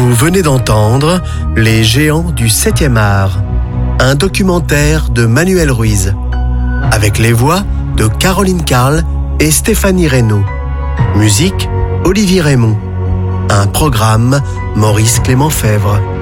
Vous venez d'entendre Les géants du 7e art, un documentaire de Manuel Ruiz, avec les voix de Caroline Carl et Stéphanie Reynaud. Musique, Olivier Raymond. Un programme, Maurice Clément Fèvre.